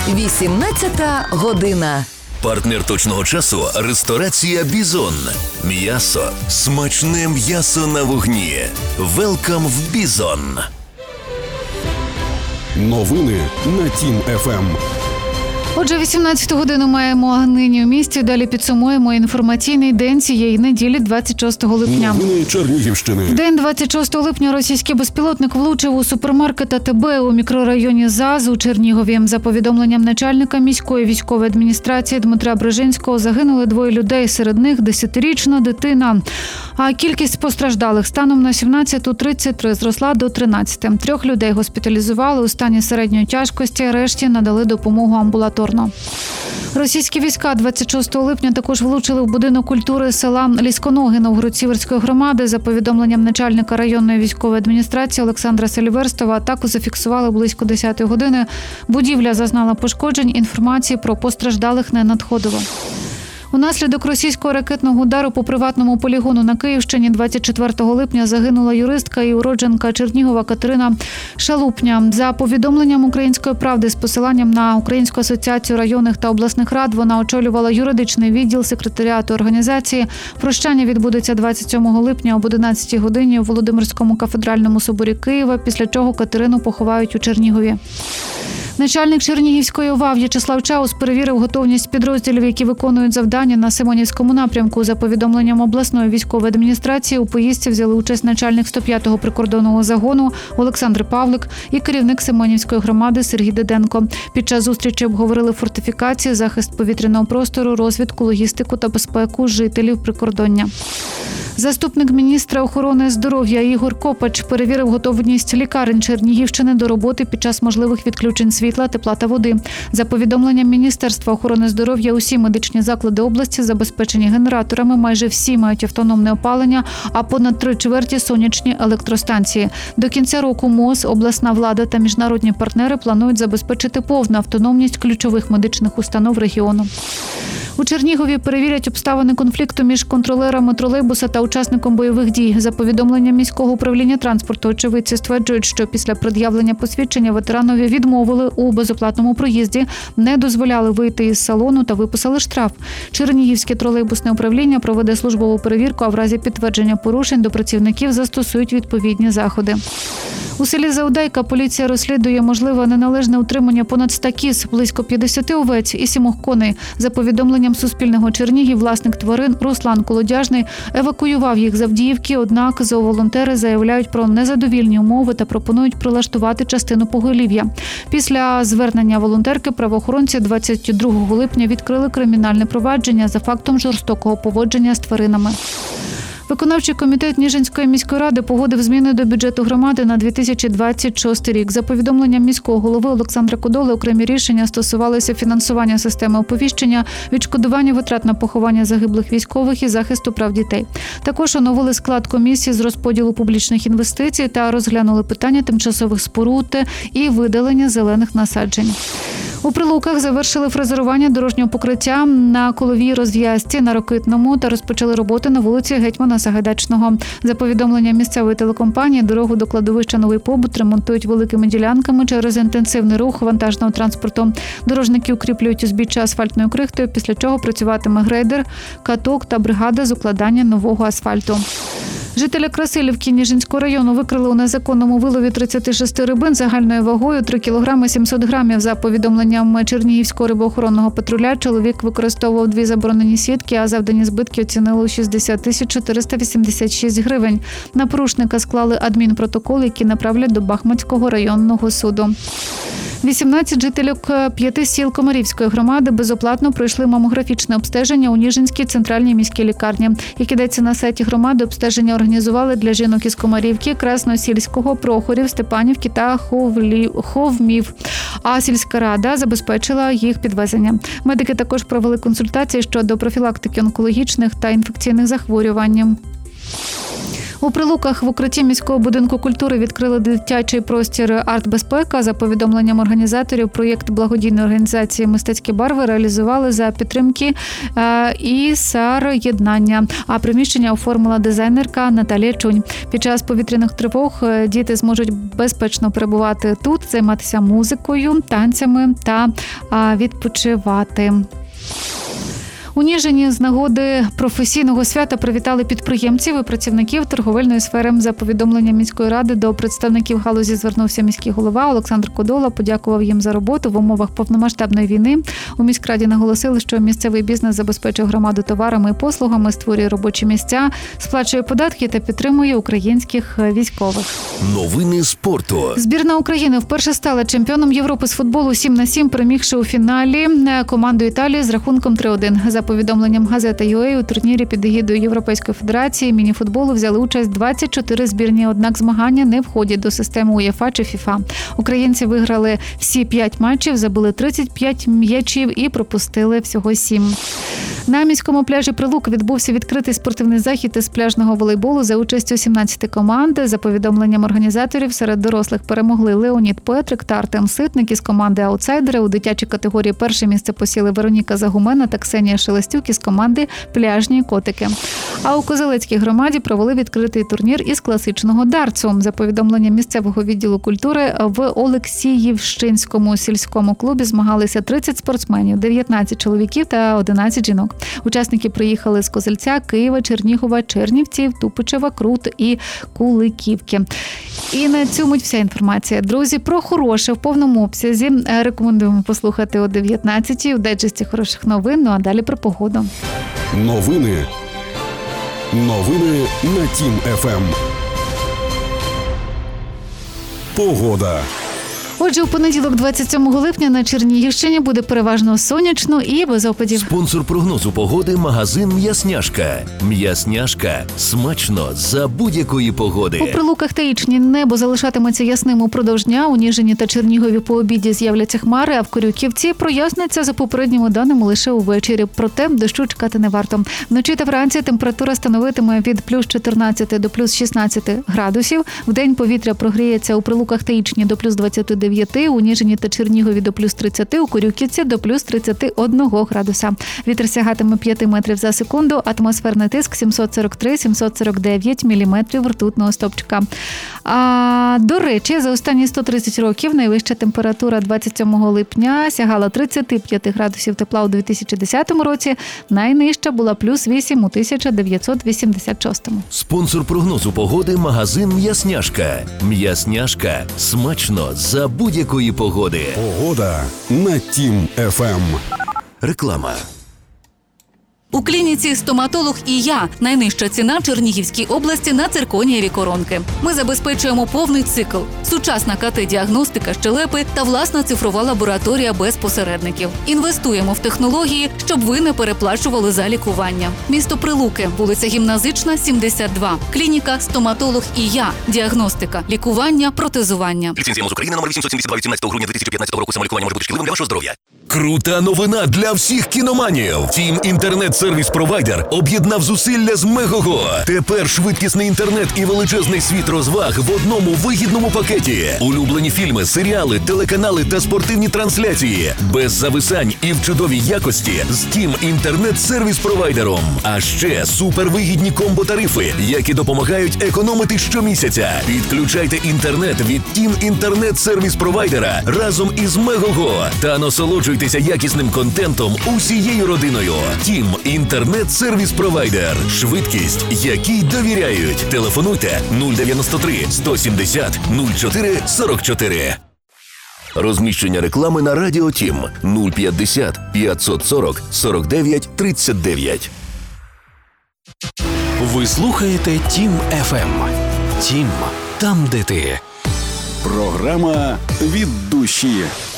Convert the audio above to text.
18 година. Партнер точного часу – ресторація «Бізон». М'ясо. Смачне м'ясо на вогні. Велкам в «Бізон». Новини на Тім-ФМ. Отже, 18 годину маємо нині у місті. Далі підсумуємо інформаційний день цієї неділі, 26 липня. Новини Чернігівщини. В день 26 липня російський безпілотник влучив у супермаркет АТБ у мікрорайоні ЗАЗ у Чернігові. За повідомленням начальника міської військової адміністрації Дмитра Брижинського, загинули 2 людей, серед них 10-річна дитина. А кількість постраждалих станом на 17:33 зросла до 13. 3 людей госпіталізували у стані середньої тяжкості, решті надали допомогу амбулаторно. Російські війська 26 липня також влучили в будинок культури села Лісконоги Новгород-Сіверської громади. За повідомленням начальника районної військової адміністрації Олександра Селіверстова, атаку зафіксували близько 10 години. Будівля зазнала пошкоджень, інформації про постраждалих не надходило. Унаслідок російського ракетного удару по приватному полігону на Київщині 24 липня загинула юристка і уродженка Чернігова Катерина Шалупня. За повідомленням «Української правди» з посиланням на Українську асоціацію районних та обласних рад, вона очолювала юридичний відділ секретаріату організації. Прощання відбудеться 27 липня об 11 годині у Володимирському кафедральному соборі Києва, після чого Катерину поховають у Чернігові. Начальник Чернігівської ОВА В'ячеслав Чаус перевірив готовність підрозділів, які виконують завдання на Симонівському напрямку. За повідомленням обласної військової адміністрації, у поїздці взяли участь начальник 105-го прикордонного загону Олександр Павлик і керівник Симонівської громади Сергій Деденко. Під час зустрічі обговорили фортифікації, захист повітряного простору, розвідку, логістику та безпеку жителів прикордоння. Заступник міністра охорони здоров'я Ігор Копач перевірив готовність лікарень Чернігівщини до роботи під час можливих відключень світла, тепла та води. За повідомленням Міністерства охорони здоров'я, усі медичні заклади області забезпечені генераторами, майже всі мають автономне опалення, а понад 3/4 – сонячні електростанції. До кінця року МОЗ, обласна влада та міжнародні партнери планують забезпечити повну автономність ключових медичних установ регіону. У Чернігові перевірять обставини конфлікту між контролерами тролейбуса та учасником бойових дій. За повідомленням міського управління транспорту, очевидці стверджують, що після пред'явлення посвідчення ветеранові відмовили у безоплатному проїзді, не дозволяли вийти із салону та виписали штраф. Чернігівське тролейбусне управління проведе службову перевірку, а в разі підтвердження порушень до працівників застосують відповідні заходи. У селі Заудайка поліція розслідує можливе неналежне утримання понад 100 кіз, близько 50 овець і 7 коней. За повідомленням Суспільного Чернігів, власник тварин Руслан Колодяжний евакуював їх з Авдіївки, однак зооволонтери заявляють про незадовільні умови та пропонують прилаштувати частину поголів'я. Після звернення волонтерки правоохоронці 22 липня відкрили кримінальне провадження за фактом жорстокого поводження з тваринами. Виконавчий комітет Ніжинської міської ради погодив зміни до бюджету громади на 2026 рік. За повідомленням міського голови Олександра Кодоли, окремі рішення стосувалися фінансування системи оповіщення, відшкодування витрат на поховання загиблих військових і захисту прав дітей. Також оновили склад комісії з розподілу публічних інвестицій та розглянули питання тимчасових споруд і видалення зелених насаджень. У Прилуках завершили фрезерування дорожнього покриття на коловій розв'язці на Рокитному та розпочали роботи на вулиці Гетьмана Сагайдачного. За повідомленням місцевої телекомпанії, дорогу до кладовища Новий Побут ремонтують великими ділянками через інтенсивний рух вантажного транспорту. Дорожники укріплюють узбіччя асфальтною крихтою, після чого працюватиме грейдер, каток та бригада з укладання нового асфальту. Жителі Красилівки Ніжинського району викрили у незаконному вилові 36 рибин загальною вагою 3 кг 700 грамів. За повідомленням Чернігівського рибоохоронного патруля, чоловік використовував 2 заборонені сітки, а завдані збитки оцінили у 60 486 гривень. На порушника склали адмінпротокол, який направлять до Бахмутського районного суду. 18 жителів 5 сіл Комарівської громади безоплатно пройшли мамографічне обстеження у Ніжинській центральній міській лікарні. Як ідеться на сайті громади, обстеження організували для жінок із Комарівки, Красносільського, Прохорів, Степанівки та Ховмів. А сільська рада забезпечила їх підвезення. Медики також провели консультації щодо профілактики онкологічних та інфекційних захворювань. У Прилуках в укритті міського будинку культури відкрили дитячий простір «Артбезпека». За повідомленням організаторів, проєкт благодійної організації «Мистецькі барви» реалізували за підтримки ІСАР «Єднання», а приміщення оформила дизайнерка Наталія Чунь. Під час повітряних тривог діти зможуть безпечно перебувати тут, займатися музикою, танцями та відпочивати. У Ніжині з нагоди професійного свята привітали підприємців і працівників торговельної сфери. За повідомленням міської ради до представників галузі звернувся міський голова Олександр Кодола, подякував їм за роботу в умовах повномасштабної війни. У міськраді наголосили, що місцевий бізнес забезпечує громаду товарами і послугами, створює робочі місця, сплачує податки та підтримує українських військових. Новини спорту. Збірна України вперше стала чемпіоном Європи з футболу 7х7, перемігши у фіналі команду Італії з рахунком 3-1. За повідомленням газети UA, у турнірі під егідою Європейської федерації міні-футболу взяли участь 24 збірні, однак змагання не входять до системи УЄФА чи ФІФА. Українці виграли всі 5 матчів, забили 35 м'ячів і пропустили всього 7. На міському пляжі Прилук відбувся відкритий спортивний захід із пляжного волейболу за участю 17 команд. За повідомленням організаторів, серед дорослих перемогли Леонід Петрик та Артем Ситник із команди «Аутсайдери». У дитячій категорії перше місце посіли Вероніка Загумена та Ксенія Шелестюк із команди «Пляжні котики». А у Козелецькій громаді провели відкритий турнір із класичного дартсу. За повідомленням місцевого відділу культури, в Олексіївщинському сільському клубі змагалися 30 спортсменів, 19 чоловіків та 11 жінок. Учасники приїхали з Козельця, Києва, Чернігова, Чернівців, Тупичева, Крут і Куликівки. І на цьому вся інформація. Друзі, про хороше в повному обсязі рекомендуємо послухати о 19-й в дайджесті хороших новин, ну а далі про погоду. Новини на Тім ФМ. Погода. Отже, у понеділок 27 липня на Чернігівщині буде переважно сонячно і без опадів. Спонсор прогнозу погоди – магазин «М'ясняшка». «М'ясняшка» – смачно за будь-якої погоди. У Прилуках та Ічні небо залишатиметься ясним упродовж дня. У Ніжині та Чернігові по обіді з'являться хмари, а в Корюківці проясниться за попередніми даними лише увечері. Проте дощу чекати не варто. Вночі та вранці температура становитиме від плюс 14 до плюс 16 градусів. Вдень повітря прогріється у Прилуках та Ічні до плюс 29, у Ніжині та Чернігові до плюс 30, у Корюківці до плюс 31 градуса. Вітер сягатиме 5 метрів за секунду, атмосферний тиск 743-749 міліметрів ртутного стовпчика. До речі, за останні 130 років найвища температура 27 липня сягала 35 градусів тепла у 2010 році, найнижча була плюс 8 у 1986. Спонсор прогнозу погоди – магазин «М'ясняшка». «М'ясняшка» – смачно за будь-якої погоди. Погода на Тім ФМ. Реклама. У клініці «Стоматолог і я» найнижча ціна в Чернігівській області на цирконієві коронки. Ми забезпечуємо повний цикл, сучасна КТ-діагностика щелепи та власна цифрова лабораторія без посередників. Інвестуємо в технології, щоб ви не переплачували за лікування. Місто Прилуки, вулиця Гімназична, 72. Клініка «Стоматолог і я». Діагностика, лікування, протезування. Ліцензія МОЗ України номер 872 від 17 грудня 2015 року. Самолікування може бути шкідливим для вашого здоров'я. Крута новина для всіх кіноманів. Тім інтернет-сервіс-провайдер об'єднав зусилля з Мегого. Тепер швидкісний інтернет і величезний світ розваг в одному вигідному пакеті. Улюблені фільми, серіали, телеканали та спортивні трансляції. Без зависань і в чудовій якості з Тім інтернет-сервіс-провайдером. А ще супервигідні комбо-тарифи, які допомагають економити щомісяця. Підключайте інтернет від Тім інтернет-сервіс-провайдера разом із Мегого та насолоджуйтеся якісним контентом усією родиною. Тім інтернет-сервіс-провайдер. Швидкість, якій довіряють. Телефонуйте 093 170 04 44. Розміщення реклами на Радіо Тім 050 540 49 39. Ви слухаєте Тім ФМ. Тім, там, де ти. Програма «Від душі».